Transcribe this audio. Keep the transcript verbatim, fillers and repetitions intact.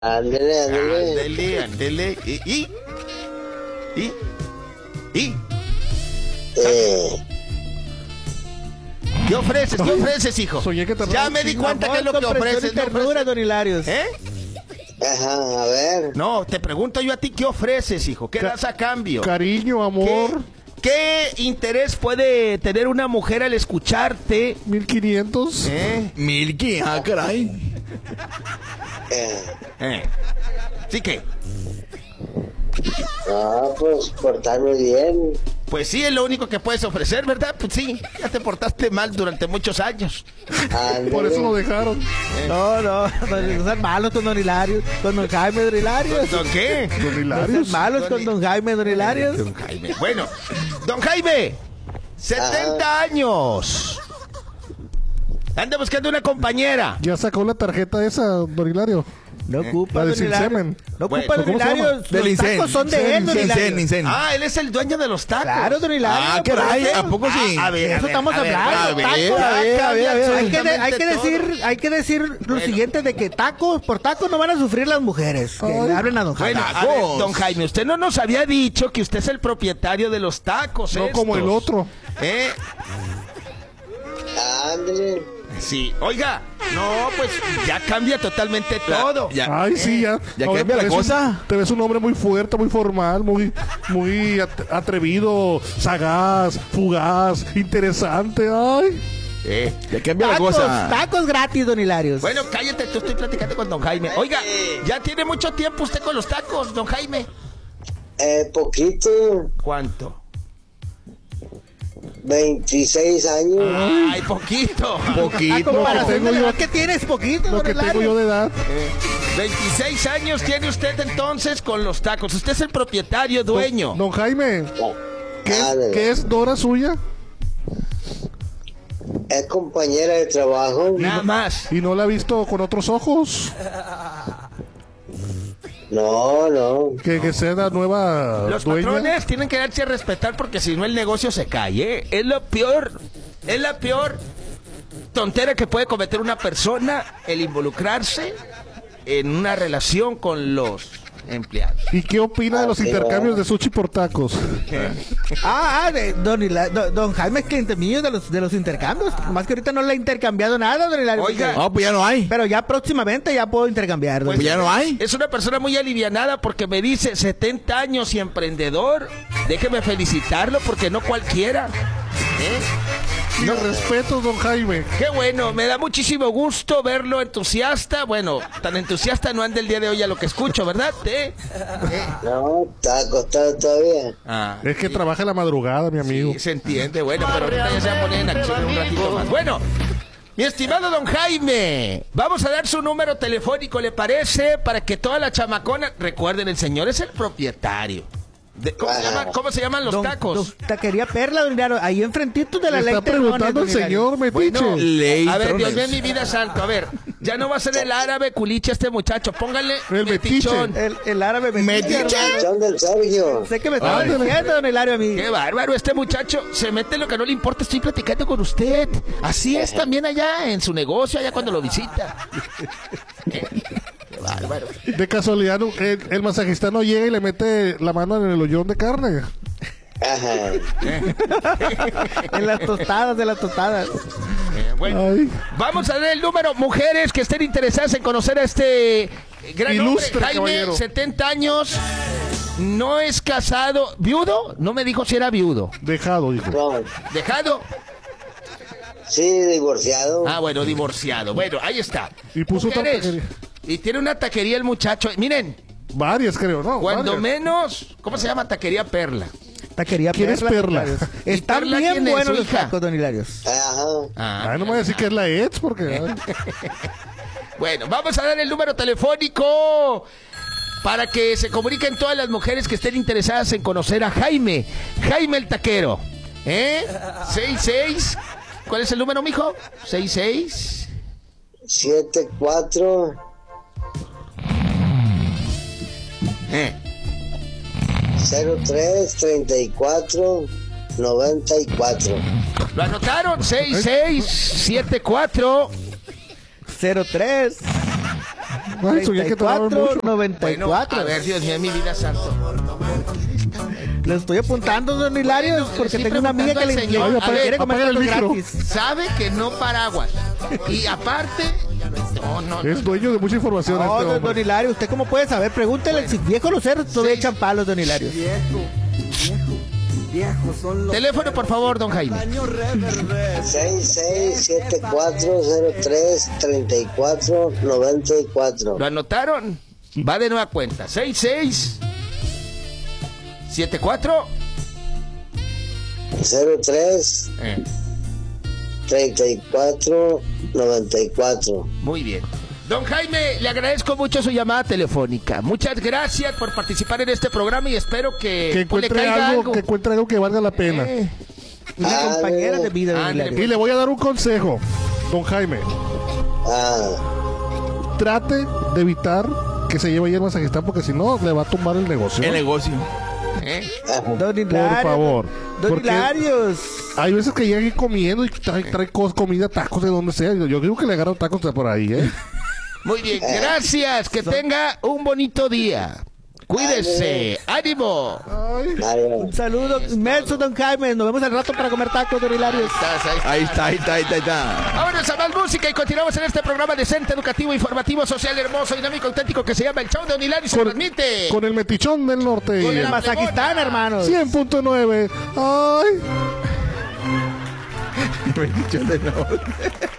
Ándele, ándele. Ándele, ándele. ¿Y? ¿Y? ¿Y? ¿Y? Eh, ¿Qué ofreces? ¿Qué ofreces, hijo? Soñé que te Ya me di cuenta que es lo que ofreces. ¿no ofreces? Don Hilarios. ¿Eh? ajá, a ver. No, te pregunto yo a ti, ¿qué ofreces, hijo? ¿Qué Ca- das a cambio? Cariño, amor. ¿Qué, qué interés puede tener una mujer al escucharte? mil quinientos. ¿Eh? Milky, ah, caray. Eh, ¿Eh? ¿Sí que? no, pues portarme bien. Pues sí, es lo único que puedes ofrecer, ¿verdad? Pues sí, ya te portaste mal durante muchos años. Ándele. Por eso lo dejaron. No, no, no sean malos con Don Hilarios, con Don Jaime, Don Hilarios. ¿Don qué? Don No sean Hilarios. malos Don con Hi- Don Jaime, Don Hilarios. Don Jaime. Bueno, Don Jaime, setenta años. Anda buscando una compañera. Ya sacó la tarjeta esa, Don Hilario. No ocupa La de Don sin Hilario. semen. No Bueno, ocupa Don ¿cómo se llama? Hilario. Del Los Incen. tacos son de él, Don Incen, Hilario. Incen. Ah, él es el dueño de los tacos. Claro, Don Hilario. Ah, caray, por eso. ¿a poco sí? Ah, a ver, De a eso ver, estamos a ver, hablando. a ver, Tacos, a ver, a ver, a ver. Hay que, de- hay que absolutamente decir, hay que decir lo Bueno. siguiente de que tacos, por tacos no van a sufrir las mujeres. Que Ay. le hablen a Don Jaime. Bueno, a ver, Tacos. Don Jaime, usted no nos había dicho que usted es el propietario de los tacos. No como el estos. otro. ¿Eh? Ándele. Sí, oiga, no, pues ya cambia totalmente todo. Ya. Ay, sí, ya. ¿Ya Ahora cambia te la ves un- cosa? te ves un hombre muy fuerte, muy formal, muy, muy at- atrevido, sagaz, fugaz, interesante. Ay. Eh. Ya cambia la Tacos, cosa. tacos gratis, Don Hilarios. Bueno, cállate, tú estoy platicando con Don Jaime. Oiga, ya tiene mucho tiempo usted con los tacos, Don Jaime. Eh, poquito, ¿Cuánto? veintiséis años. Ay, poquito. a Poquito. comparación tengo de la yo- edad que tienes, poquito, Lo Don que tengo Hilario. yo de edad. veintiséis años tiene usted entonces con los tacos. Usted es el propietario, dueño. Don Jaime, ¿qué es, Ándele. ¿qué es Dora suya? Es compañera de trabajo. Nada más. ¿Y no la ha visto con otros ojos? No, no. Que, que sea la nueva Los dueña. patrones tienen que darse a respetar porque si no el negocio se cae. ¿eh? Es lo peor, es la peor tontera que puede cometer una persona el involucrarse en una relación con los empleados. ¿Y qué opina de los Así intercambios va. de sushi por tacos? Ah, ah, de- don, Hila- don, don Jaime es cliente mío de los, de los intercambios. Más que ahorita no le he intercambiado nada, Don Hilario. Oiga. porque- No, pues ya no hay. Pero ya próximamente ya puedo intercambiar. don Pues ya no hay. Es una persona muy alivianada porque me dice setenta años y emprendedor. Déjeme felicitarlo porque no cualquiera. ¿Eh? Mis respetos, don Jaime. Qué bueno, me da muchísimo gusto verlo entusiasta. Bueno, tan entusiasta no anda el día de hoy a lo que escucho, ¿verdad? ¿Eh? No, está acostado todavía. Ah, Es que trabaja en la madrugada, mi amigo. sí, se entiende. Bueno, pero ahorita ya se va a poner en acción un ratito más. Bueno, mi estimado don Jaime, vamos a dar su número telefónico, ¿le parece? Para que toda la chamacona... Recuerden, el señor es el propietario. De- ¿cómo, se llama- ¿Cómo se llaman los Don- tacos? don Taquería Perla, Don Hilario. Ahí enfrentito de la Le ley. está preguntando el señor, metiche. Bueno, Ley a ver, Trones. Dios mío, mi vida santo. A ver, ya no va a ser el árabe culiche este muchacho. Póngale El metichón. metiche. El, el árabe me Metiche. Son del Sergio. Sé que me estaba Ándale. diciendo, Don Hilario, a mí. Qué bárbaro, este muchacho se mete en lo que no le importa. Estoy platicando con usted. Así es también allá en su negocio, allá cuando lo visita. Eh, Qué bárbaro. De casualidad, no- el, el masajista no llega y le mete la mano en el hoyón de carne. Ajá. En las tostadas, de las tostadas. Eh, bueno, Ay. vamos a ver el número. Mujeres que estén interesadas en conocer a este gran Ilustre hombre, Jaime, caballero. setenta años, no es casado, viudo, no me dijo si era viudo, Dejado, dijo. No, dejado, sí, divorciado. ah bueno, divorciado, bueno, ahí está. Y puso otra Mujeres, taquería. y tiene una taquería el muchacho, miren, Varias, creo, ¿no? cuando Varias. menos, ¿cómo se llama? Taquería Perla. Taquería ¿Quién es Perla. Perla? Don Hilario. Están Perla bien quién es, buenos su los hija? tacos, Don Hilario. Ajá. Ah, Ay, no me voy a decir que es la ex, porque... ay. Bueno, vamos a dar el número telefónico para que se comuniquen todas las mujeres que estén interesadas en conocer a Jaime. Jaime el taquero. ¿Eh? seis seis. ¿Cuál es el número, mijo? seis seis. Siete, cuatro, Eh. cero, tres, treinta y cuatro, noventa y cuatro. ¿Lo anotaron? seis seis siete cuatro cero tres Ay, soñé que tomaba treinta y cuatro, mucho. noventa y Bueno, cuatro. a ver, Dios mío, mi vida santo. Lo estoy apuntando, don Hilario, Bueno, porque sí, tengo una amiga que le preguntando al señor. quiere A ver, quiere comer apaga el tacos micro. gratis. Sabe que no paraguas. Y aparte, no, no, Es dueño de mucha información No, este don, hombre. don Hilario, ¿usted cómo puede saber? Pregúntele si viejo Lucero todavía Sí. echan palos, don Hilario. Teléfono, por favor, don Jaime. seis seis siete cuatro cero tres treinta y cuatro noventa y cuatro. ¿Lo anotaron? Va de nueva cuenta. seis seis siete cuatro cero tres Eh, treinta y cuatro noventa y cuatro. muy bien. Don Jaime, le agradezco mucho su llamada telefónica. Muchas gracias por participar en este programa y espero que, Que pues, le encuentre caiga algo, algo. que encuentre algo que valga la pena. Eh, Una Ah, compañera no. de vida, don Ándale, Hilario. Y le voy a dar un consejo, don Jaime. Ah, Trate de evitar que se lleve ahí el masajista porque si no le va a tumbar el negocio. El negocio. eh. Don Hilario. Por favor. Don Porque Hilario. hay veces que llega aquí comiendo y trae, trae cos- comida, tacos de donde sea. Yo, yo digo que le agarro tacos de por ahí, ¿eh? Muy bien, gracias. Que tenga un bonito día. Cuídese. ¡Ánimo! Ay. Mario. Un saludo inmenso, don Jaime. Nos vemos al rato para comer tacos, don Hilario. Estás ahí. Ahí está, ahí está, ahí está, ahí está. Vámonos a más música y continuamos en este programa decente, educativo, informativo, social, hermoso, dinámico, auténtico que se llama El Show de Don Hilario y se Con, transmite. con el metichón del norte. Con El la Mazajistán, hermanos. cien punto nueve. Ay. Me he dicho de nuevo.